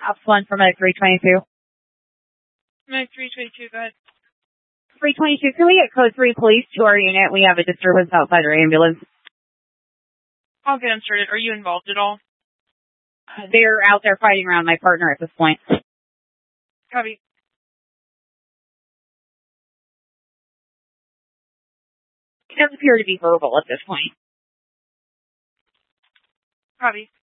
Ops 1 for Medic 322. Medic 322, go ahead. 322, can we get code 3 police to our unit? We have a disturbance outside our ambulance. I'll get them started. Are you involved at all? They're out there fighting around my partner at this point. Copy. It does appear to be verbal at this point. Copy.